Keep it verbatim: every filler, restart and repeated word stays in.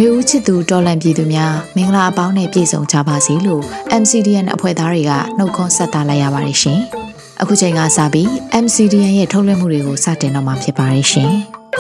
နှွေဦးချစ်သူတော်လန်ပြည်သူများမင်္ဂလာအပေါင်းနဲ့ပြည့်စုံကြပါစေလို့ M C D N အဖွဲ့သားတွေကနှုတ်ခွန်းဆက်သလိုက်ရပါတယ်ရှင်။အခုချိန်ကစပြီး M C D N ရဲ့ထုတ်လွှင့်မှုတွေကိုစတင်တော့မှာဖြစ်ပါတယ်ရှင်။